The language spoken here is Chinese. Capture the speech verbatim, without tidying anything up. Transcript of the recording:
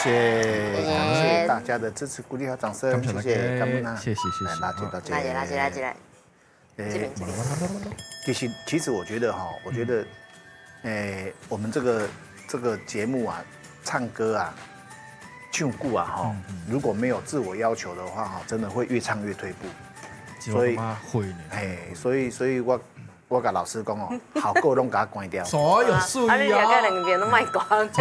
谢，感谢大家的支持、鼓励和掌声，谢谢，感恩啊， 谢谢谢谢， 拉姐到拉姐拉姐拉姐来，这边这边。 其实其实我觉得哈，我觉得，诶，我们这个这个节目啊，唱歌啊。唱歌啊哈，如果没有自我要求的话哈，真的会越唱越退步。 所以会呢， 哎，所以所以我我跟老师讲哦，好歌拢给它关掉。 所有素啊，你两个两边都卖光。